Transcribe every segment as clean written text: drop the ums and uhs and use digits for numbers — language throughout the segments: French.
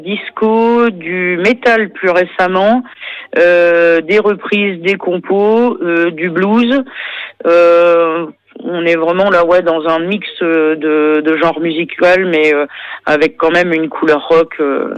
disco, du métal plus récemment, des reprises, des compos, du blues. On est vraiment là, dans un mix de genres musical, mais avec quand même une couleur rock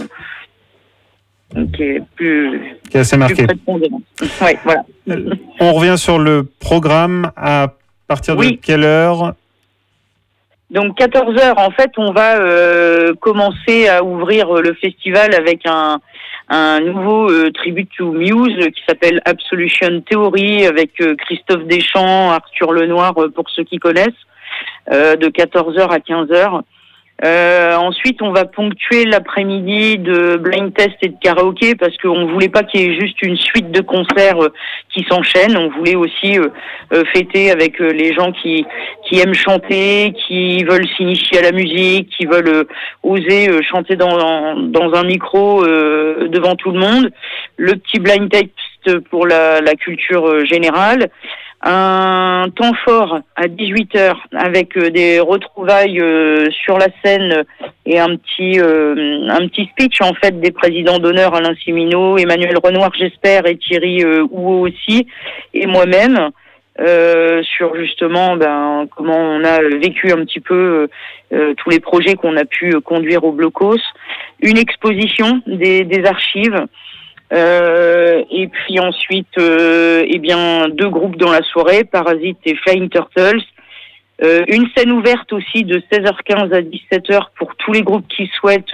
qui est assez marquée. Ouais, voilà. On revient sur le programme. À partir de quelle heure ? Donc 14h, en fait, on va commencer à ouvrir le festival avec un nouveau tribute to Muse qui s'appelle Absolution Theory avec Christophe Deschamps, Arthur Lenoir pour ceux qui connaissent, de 14h à 15h. Ensuite, on va ponctuer l'après-midi de blind test et de karaoké parce qu'on voulait pas qu'il y ait juste une suite de concerts qui s'enchaînent. On voulait aussi fêter avec les gens qui aiment chanter, qui veulent s'initier à la musique, qui veulent oser chanter dans un micro devant tout le monde. Le petit blind test pour la culture générale. Un temps fort à 18h avec des retrouvailles sur la scène et un petit speech en fait des présidents d'honneur, Alain Simino, Emmanuel Renoir j'espère et Thierry Houot aussi et moi-même sur justement comment on a vécu un petit peu tous les projets qu'on a pu conduire au Blocos, une exposition des archives. Et puis ensuite, deux groupes dans la soirée, Parasite et Flying Turtles. Une scène ouverte aussi de 16h15 à 17h pour tous les groupes qui souhaitent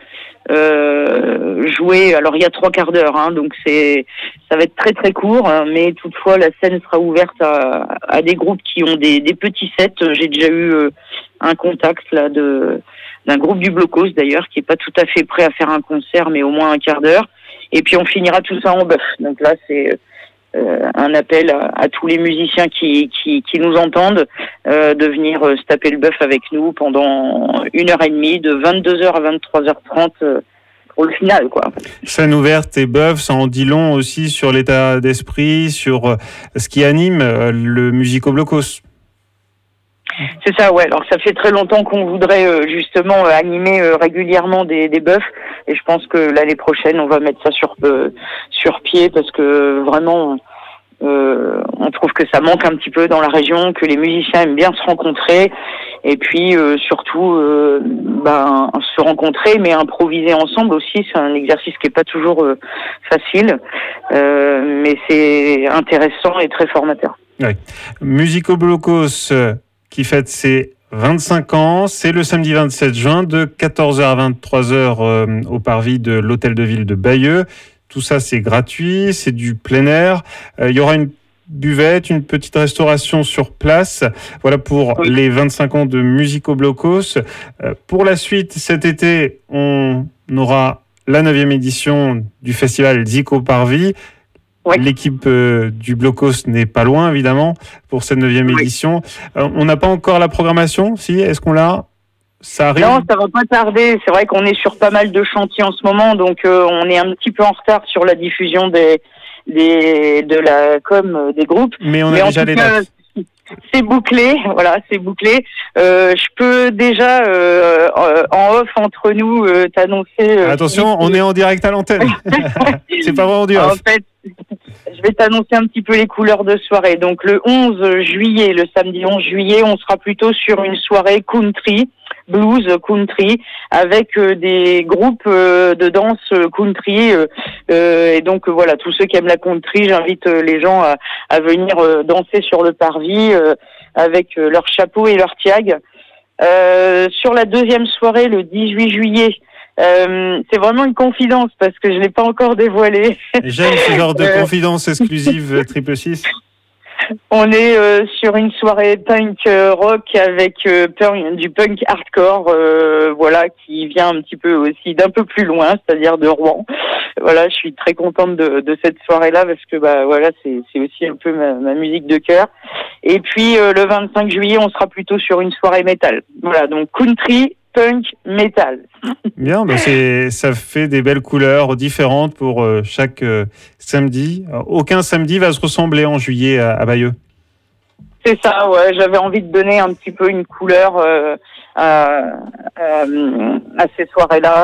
jouer. Alors il y a 3/4 d'heure, donc ça va être très très court, mais toutefois la scène sera ouverte à des groupes qui ont des petits sets. J'ai déjà eu un contact là d'un groupe du Blocos d'ailleurs qui est pas tout à fait prêt à faire un concert, mais au moins 1/4 d'heure. Et puis on finira tout ça en bœuf. Donc là, c'est un appel à tous les musiciens qui nous entendent de venir se taper le bœuf avec nous pendant 1h30, de 22h à 23h30 pour le final, quoi. Scène ouverte et bœuf, ça en dit long aussi sur l'état d'esprit, sur ce qui anime le Musico Blocos. C'est ça, ouais. Alors ça fait très longtemps qu'on voudrait justement animer régulièrement des bœufs, et je pense que l'année prochaine on va mettre ça sur pied parce que vraiment on trouve que ça manque un petit peu dans la région, que les musiciens aiment bien se rencontrer et puis surtout se rencontrer mais improviser ensemble aussi. C'est un exercice qui est pas toujours facile, mais c'est intéressant et très formateur. Oui. Musico Blocos qui fête ses 25 ans. C'est le samedi 27 juin de 14h à 23h au parvis de l'Hôtel de Ville de Bayeux. Tout ça, c'est gratuit, c'est du plein air. Il y aura une buvette, une petite restauration sur place. Voilà pour les 25 ans de Musico Blocos. Pour la suite, cet été, on aura la 9e édition du festival Zico Parvis. Ouais. L'équipe du Blocos n'est pas loin, évidemment, pour cette 9e édition. On n'a pas encore la programmation, si ? Est-ce qu'on l'a ? Ça arrive ? Non, ça va pas tarder. C'est vrai qu'on est sur pas mal de chantiers en ce moment, donc on est un petit peu en retard sur la diffusion de la com des groupes. Mais on a déjà les dates. C'est bouclé, voilà, c'est bouclé. Je peux déjà en off entre nous t'annoncer. Attention, on est en direct à l'antenne. C'est pas vraiment du off. En fait, je vais t'annoncer un petit peu les couleurs de soirée. Donc le 11 juillet, le samedi 11 juillet, on sera plutôt sur une soirée country, blues country, avec des groupes de danse country. Et donc voilà, tous ceux qui aiment la country, j'invite les gens à venir danser sur le parvis avec leur chapeau et leur tiag. Sur la deuxième soirée, le 18 juillet, c'est vraiment une confidence parce que je l'ai pas encore dévoilé. J'aime ce genre de confidence exclusive, Triple 6. On est sur une soirée punk rock avec du punk hardcore, voilà, qui vient un petit peu aussi d'un peu plus loin, c'est-à-dire de Rouen. Voilà, je suis très contente de cette soirée-là parce que voilà, c'est aussi un peu ma musique de cœur. Et puis le 25 juillet, on sera plutôt sur une soirée métal. Voilà, donc country, punk, métal. Bien, ça fait des belles couleurs différentes pour chaque samedi. Aucun samedi va se ressembler en juillet à Bayeux. C'est ça, ouais. J'avais envie de donner un petit peu une couleur à ces soirées-là.